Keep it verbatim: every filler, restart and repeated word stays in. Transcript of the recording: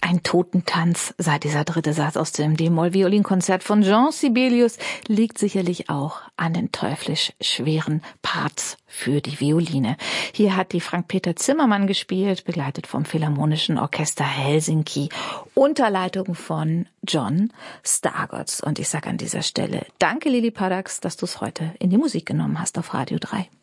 Ein Totentanz sei dieser dritte Satz aus dem D-Moll-Violinkonzert von Jean Sibelius, liegt sicherlich auch an den teuflisch schweren Parts für die Violine. Hier hat die Frank-Peter Zimmermann gespielt, begleitet vom Philharmonischen Orchester Helsinki, unter Leitung von John Stargotts. Und ich sage an dieser Stelle danke, Lili Paddax, dass du es heute in die Musik genommen hast auf Radio drei.